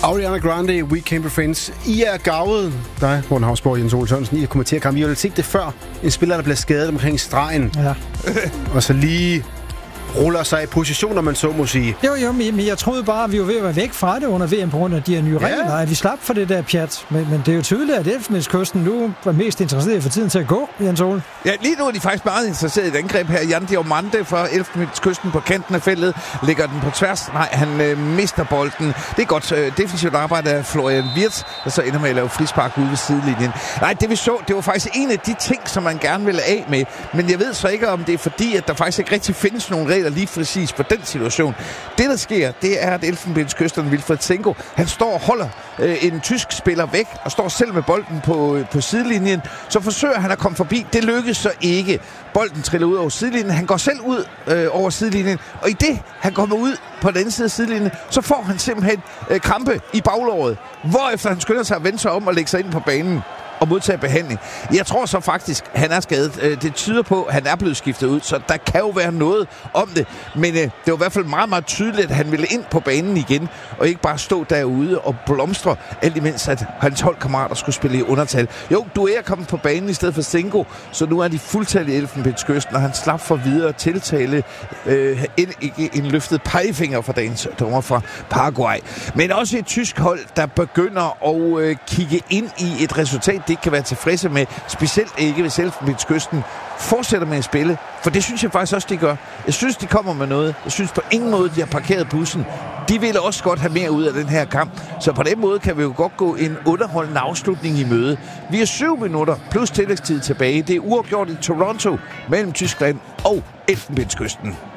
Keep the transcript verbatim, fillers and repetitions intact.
Ariana Grande, We Came Be Friends. I er gavet, dig, Morten Hausborg, Jens Ole Sørensen, I har kommenteret kampen. I har set det før. En spiller, der bliver skadet omkring stregen. Ja. Og så lige ruller sig i position, om man så må sige. Jo, jo, men jeg troede bare, at vi var ved at være væk fra det under V M på grund af de her nye Ja. regler, at vi slap for det der pjat. Men, men det er jo tydeligt, at Elfenbenskysten nu er mest interesseret i for tiden til at gå, Jens Ole. Ja, lige nu er de faktisk meget interesseret i et angreb her. Jan Diomande fra Elfenbenskysten på kanten af feltet. Lægger den på tværs. Nej, han øh, mister bolden. Det er godt øh, defensivt arbejde af Florian Wirtz, der så ender med at lave frispark ude ved sidelinjen. Nej, det vi så, det var faktisk en af de ting, som man gerne ville af med. Men jeg ved så ikke, om det er fordi, at der faktisk ikke rigtig findes nogen regler lige præcis på den situation. Det, der sker, det er, at Elfenbenskysteren Wilfried Senko, han står og holder øh, en tysk spiller væk, og står selv med bolden på, øh, på sidelinjen. Så forsøger han at komme forbi. Det lykkes så ikke. Bolden triller ud over sidelinjen. Han går selv ud øh, over sidelinjen, og i det, han kommer ud på den anden side af sidelinjen, så får han simpelthen øh, krampe i baglåret, hvorefter han skynder sig at vende sig om og lægge sig ind på banen og modtage behandling. Jeg tror så faktisk, han er skadet. Det tyder på, at han er blevet skiftet ud, så der kan jo være noget om det. Men øh, det var i hvert fald meget, meget tydeligt, at han ville ind på banen igen, og ikke bare stå derude og blomstre, alt imens at hans holdkammerater skulle spille i undertal. Jo, du er kommet på banen i stedet for Senko, så nu er de fuldtallige i Elfenbenskysten, og han slap for videre tiltale øh, en, en løftet pegefinger fra dagens dommer fra Paraguay. Men også et tysk hold, der begynder at øh, kigge ind i et resultat, det ikke kan være tilfredse med, specielt ikke hvis Elfenbenskysten fortsætter med at spille, for det synes jeg faktisk også, de gør. Jeg synes, de kommer med noget. Jeg synes på ingen måde, de har parkeret bussen. De ville også godt have mere ud af den her kamp, så på den måde kan vi jo godt gå en underholdende afslutning i møde. Vi er syv minutter plus tillægstid tilbage. Det er uafgjort i Toronto mellem Tyskland og Elfenbenskysten.